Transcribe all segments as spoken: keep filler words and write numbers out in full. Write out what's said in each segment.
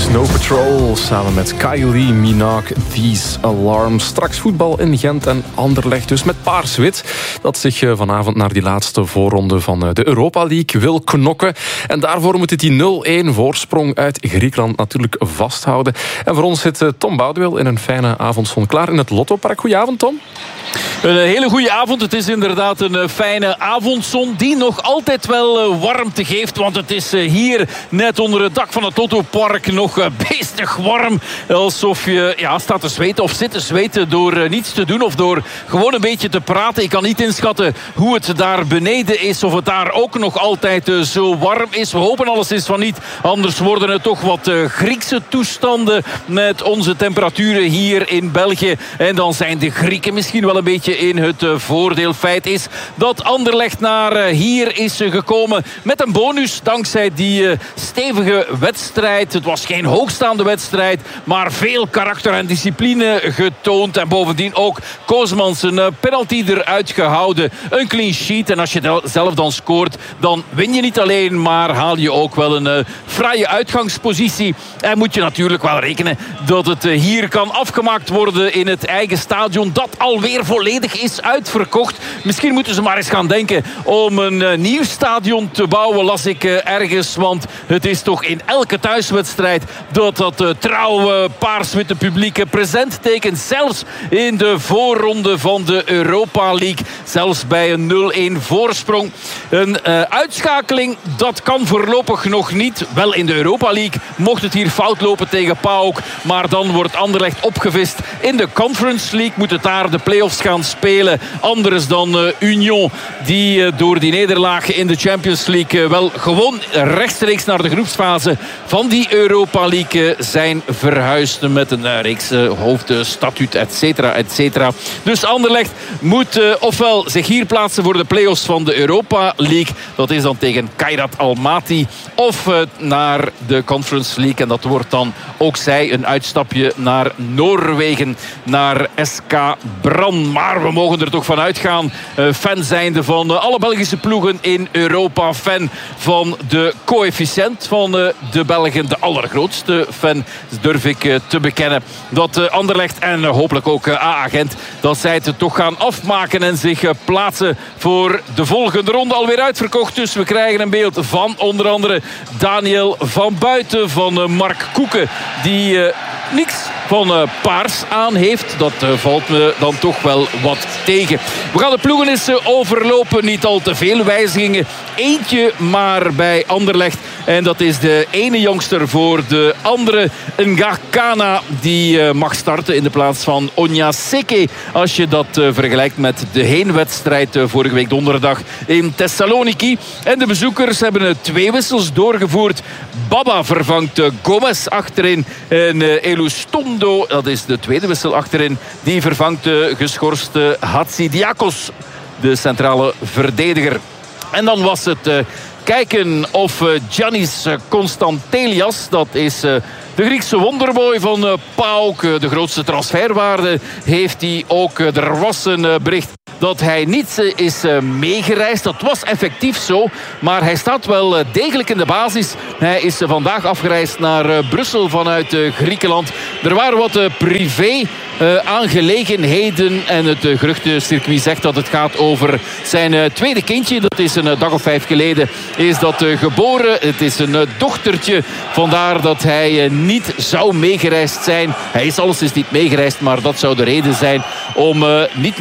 Snow Patrol samen met Kylie Minogue, These Alarms. Straks voetbal in Gent en Anderlecht, dus met paars-wit, dat zich vanavond naar die laatste voorronde van de Europa League wil knokken. En daarvoor moet het die nul-één voorsprong uit Griekenland natuurlijk vasthouden. En voor ons zit Tom Boudewil in een fijne avondzon klaar in het Lottopark. Goedenavond, Tom. Een hele goede avond. Het is inderdaad een fijne avondzon die nog altijd wel warmte geeft. Want het is hier net onder het dak van het Lottopark nog beestig warm. Alsof je ja, staat te zweten of zit te zweten door niets te doen of door gewoon een beetje te praten. Ik kan niet inschatten hoe het daar beneden is. Of het daar ook nog altijd zo warm is. We hopen alleszins van niet. Anders worden het toch wat Griekse toestanden met onze temperaturen hier in België. En dan zijn de Grieken misschien wel een beetje in het voordeel. Feit is dat Anderlecht naar hier is gekomen met een bonus dankzij die stevige wedstrijd. Het was geen hoogstaande wedstrijd, maar veel karakter en discipline getoond. En bovendien ook Koosmans een penalty eruit gehouden. Een clean sheet. En als je zelf dan scoort, dan win je niet alleen, maar haal je ook wel een fraaie uitgangspositie. En moet je natuurlijk wel rekenen dat het hier kan afgemaakt worden in het eigen stadion, dat alweer volledig is uitverkocht. Misschien moeten ze maar eens gaan denken om een uh, nieuw stadion te bouwen, las ik uh, ergens. Want het is toch in elke thuiswedstrijd dat dat uh, trouwe paars-witte publiek uh, present tekent. Zelfs in de voorronde van de Europa League. Zelfs bij een nul-één voorsprong. Een uh, uitschakeling, dat kan voorlopig nog niet. Wel in de Europa League mocht het hier fout lopen tegen PAOK. Maar dan wordt Anderlecht opgevist in de Conference League. Moet het daar de play-offs gaan spelen. Anders dan uh, Union, die uh, door die nederlaag in de Champions League uh, wel gewoon rechtstreeks naar de groepsfase van die Europa League uh, zijn verhuisd met een uh, reeks uh, hoofdstatuut, et cetera, et cetera. Dus Anderlecht moet uh, ofwel zich hier plaatsen voor de play-offs van de Europa League. Dat is dan tegen Kairat Almaty. Of uh, naar de Conference League. En dat wordt dan ook zij een uitstapje naar Noorwegen. Naar S K Brann. Maar we mogen er toch van uitgaan, uh, fan zijnde van uh, alle Belgische ploegen in Europa. Fan van de coëfficiënt van uh, de Belgen. De allergrootste fan, durf ik uh, te bekennen. Dat uh, Anderlecht en uh, hopelijk ook uh, A A Gent, dat zij het toch gaan afmaken en zich uh, plaatsen voor de volgende ronde. Alweer uitverkocht, dus we krijgen een beeld van onder andere Daniel van Buiten, van uh, Mark Koeken, die uh, niks van uh, paars aan heeft. Dat uh, valt me dan toch wel wat tegen. We gaan de ploegen eens uh, overlopen. Niet al te veel wijzigingen. Eentje maar bij Anderlecht. En dat is de ene jongster voor de andere. Ngakana, die uh, mag starten in de plaats van Onyaseke. Als je dat uh, vergelijkt met de heenwedstrijd uh, vorige week donderdag in Thessaloniki. En de bezoekers hebben uh, twee wissels doorgevoerd. Baba vervangt uh, Gomez achterin. En uh, Elustondo, dat is de tweede wissel achterin, die vervangt de geschorste Hatzidiakos, de centrale verdediger. En dan was het uh, kijken of uh, Giannis Constantelias, dat is uh, de Griekse wonderboy van uh, PAOK, uh, de grootste transferwaarde heeft hij ook. Uh, er was een uh, bericht dat hij niet uh, is uh, meegereisd. Dat was effectief zo, maar hij staat wel uh, degelijk in de basis. Hij is uh, vandaag afgereisd naar uh, Brussel vanuit uh, Griekenland. Er waren wat uh, privé uh, aangelegenheden en het uh, geruchtencircuit zegt dat het gaat over zijn uh, tweede kindje. Dat is een uh, dag of vijf geleden is dat uh, geboren. Het is een uh, dochtertje, vandaar dat hij uh, niet zou meegereisd zijn. Hij is alleszins niet meegereisd, maar dat zou de reden zijn om uh, niet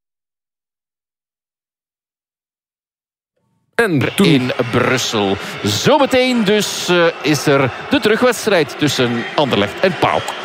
En toen... in Brussel. Zometeen dus uh, is er de terugwedstrijd tussen Anderlecht en PAOK.